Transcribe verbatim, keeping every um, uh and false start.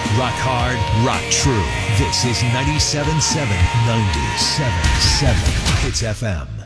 Rock hard, rock true. This is ninety-seven point seven, ninety-seven point seven Hits F M.